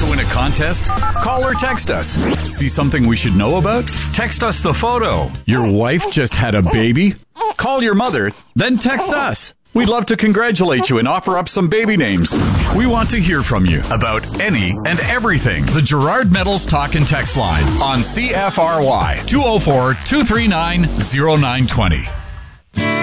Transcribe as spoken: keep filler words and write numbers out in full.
to win a contest? Call or text us. See something we should know about? Text us the photo. Your wife just had a baby? Call your mother, then text us. We'd love to congratulate you and offer up some baby names. We want to hear from you about any and everything. The Gerard Metals Talk and Text line on C F R Y two oh four, two three nine, oh nine two oh.